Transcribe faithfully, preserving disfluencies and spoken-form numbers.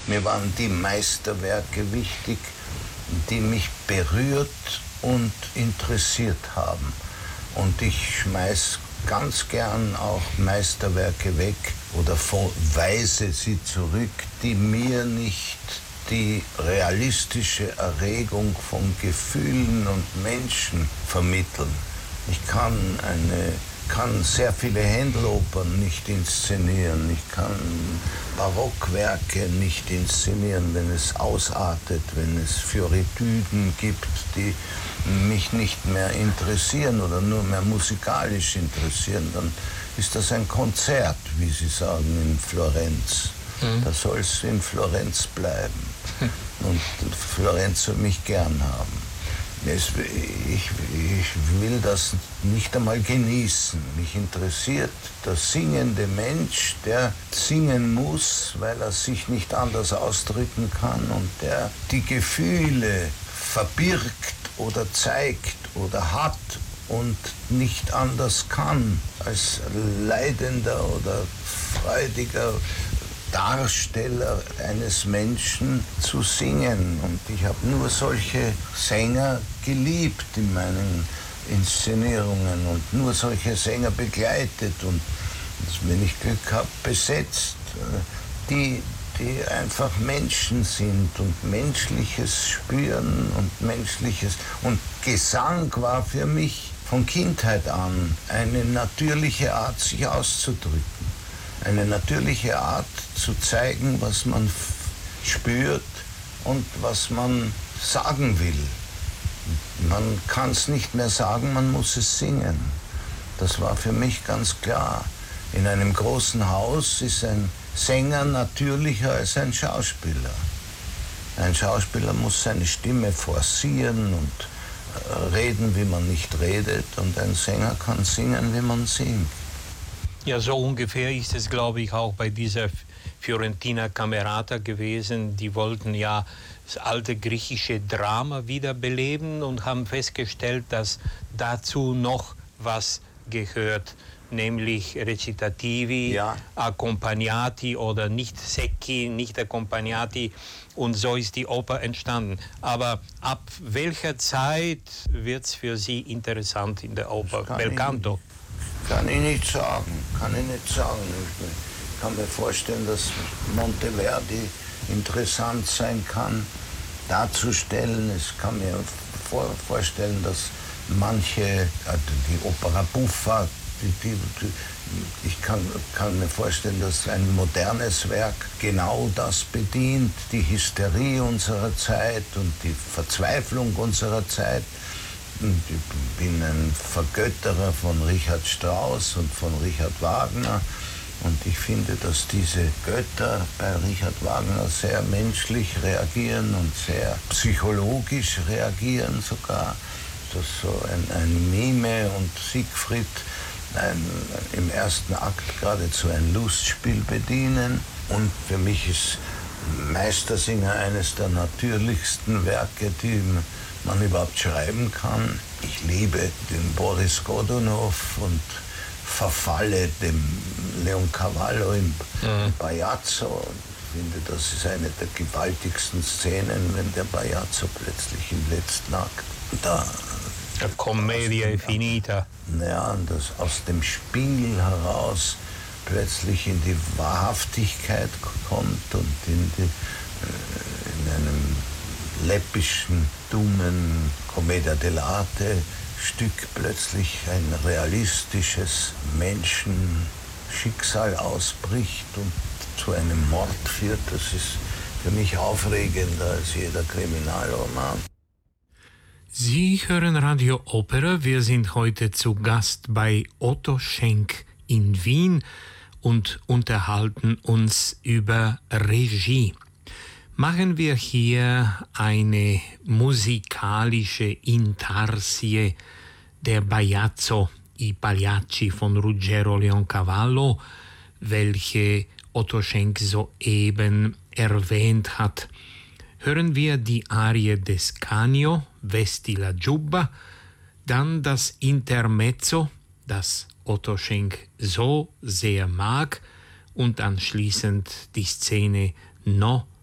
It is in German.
Mir waren die Meisterwerke wichtig, die mich berührt und interessiert haben. Und ich schmeiß ganz gern auch Meisterwerke weg oder weise sie zurück, die mir nicht die realistische Erregung von Gefühlen und Menschen vermitteln. Ich kann, eine, kann sehr viele Händelopern nicht inszenieren, ich kann Barockwerke nicht inszenieren, wenn es ausartet, wenn es Fioritüden gibt, die mich nicht mehr interessieren oder nur mehr musikalisch interessieren, dann ist das ein Konzert, wie Sie sagen, in Florenz. Mhm. Da soll es in Florenz bleiben. Und Florenz soll mich gern haben. Es, ich, ich will das nicht einmal genießen. Mich interessiert der singende Mensch, der singen muss, weil er sich nicht anders ausdrücken kann und der die Gefühle verbirgt oder zeigt oder hat und nicht anders kann, als leidender oder freudiger Darsteller eines Menschen zu singen. Und ich habe nur solche Sänger geliebt in meinen Inszenierungen und nur solche Sänger begleitet und, wenn ich Glück habe, besetzt, die die einfach Menschen sind und Menschliches spüren und Menschliches. Und Gesang war für mich von Kindheit an eine natürliche Art, sich auszudrücken. Eine natürliche Art zu zeigen, was man spürt und was man sagen will. Man kann es nicht mehr sagen, man muss es singen. Das war für mich ganz klar. In einem großen Haus ist ein Sänger natürlicher als ein Schauspieler. Ein Schauspieler muss seine Stimme forcieren und reden, wie man nicht redet, und ein Sänger kann singen, wie man singt. Ja, so ungefähr ist es, glaube ich, auch bei dieser Fiorentina Camerata gewesen. Die wollten ja das alte griechische Drama wiederbeleben und haben festgestellt, dass dazu noch was gehört, nämlich Recitativi, ja. Accompagnati oder nicht Secchi, nicht Accompagnati, und so ist die Oper entstanden. Aber ab welcher Zeit wird es für Sie interessant in der Oper? Belcanto? Kann ich nicht sagen, kann ich nicht sagen. Ich kann mir vorstellen, dass Monteverdi interessant sein kann, darzustellen. Ich kann mir vor, vorstellen, dass manche, die Opera Buffa, die, die, die, ich kann, kann mir vorstellen, dass ein modernes Werk genau das bedient, die Hysterie unserer Zeit und die Verzweiflung unserer Zeit. Ich bin ein Vergötterer von Richard Strauss und von Richard Wagner. Und ich finde, dass diese Götter bei Richard Wagner sehr menschlich reagieren und sehr psychologisch reagieren sogar. Dass so ein, ein Mime und Siegfried ein, im ersten Akt geradezu ein Lustspiel bedienen. Und für mich ist Meistersinger eines der natürlichsten Werke, die man überhaupt schreiben kann. Ich liebe den Boris Godunov und verfalle dem Leoncavallo im mhm. Bajazzo. Ich finde, das ist eine der gewaltigsten Szenen, wenn der Bajazzo plötzlich im letzten Akt da... La Commedia finita. Ja, das aus dem Spiel heraus plötzlich in die Wahrhaftigkeit kommt und in, die, in einem läppischen, dummen Commedia dell'arte Stück plötzlich ein realistisches Menschenschicksal ausbricht und zu einem Mord führt. Das ist für mich aufregender als jeder Kriminalroman. Sie hören Radio Opera. Wir sind heute zu Gast bei Otto Schenk in Wien und unterhalten uns über Regie. Machen wir hier eine musikalische Intarsie der Bajazzo i Pagliacci von Ruggero Leoncavallo, welche Otto Schenk soeben erwähnt hat. Hören wir die Arie des Canio, Vesti la Giubba, dann das Intermezzo, das Otto Schenk so sehr mag, und anschließend die Szene No